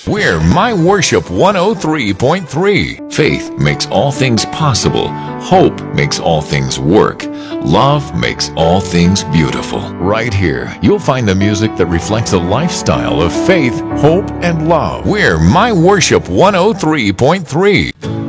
We're My Worship 103.3. Faith makes all things possible. Hope makes all things work. Love makes all things beautiful. Right here, you'll find the music that reflects a lifestyle of faith, hope, and love. We're My Worship 103.3.